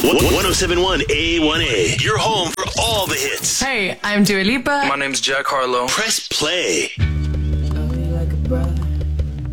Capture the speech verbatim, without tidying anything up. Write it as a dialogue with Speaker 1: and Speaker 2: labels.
Speaker 1: one oh seven point one A one A. Your home for all the hits.
Speaker 2: Hey, I'm Dua Lipa.
Speaker 3: My name's Jack Harlow.
Speaker 1: Press play.